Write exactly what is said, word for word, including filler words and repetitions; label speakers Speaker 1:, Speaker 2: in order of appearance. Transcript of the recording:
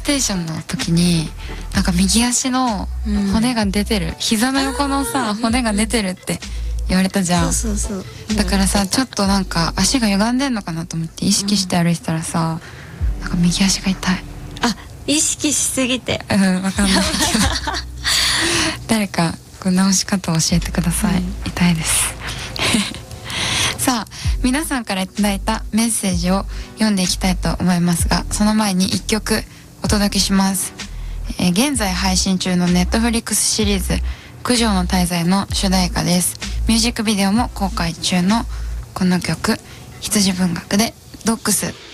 Speaker 1: テーションの時になんか右足の骨が出てる、うん、膝の横のさ骨が出てるって言われたじゃん。
Speaker 2: そうそうそう。
Speaker 1: だからさちょっとなんか足が歪んでんのかなと思って意識して歩いてたらさ、うん、なんか右足が痛い。
Speaker 2: あ、意識しすぎて。
Speaker 1: うん、わかんないけど誰かこう直し方を教えてください、うん、痛いですさあ皆さんからいただいたメッセージを読んでいきたいと思いますが、その前にいっきょくお届けします。えー、現在配信中のネットフリックスシリーズ九条の大罪の主題歌です。ミュージックビデオも公開中のこの曲、羊文学でドッグス。